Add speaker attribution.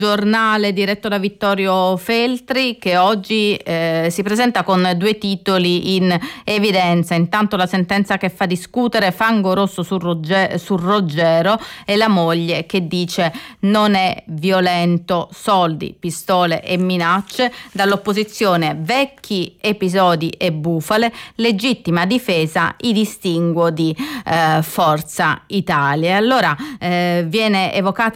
Speaker 1: giornale diretto da Vittorio Feltri, che oggi si presenta con due titoli in evidenza. Intanto la sentenza che fa discutere, fango rosso su Roggero, e la moglie che dice non è violento, soldi, pistole e minacce. Dall'opposizione vecchi episodi e bufale, legittima difesa, i distinguo di Forza Italia. Allora viene evocata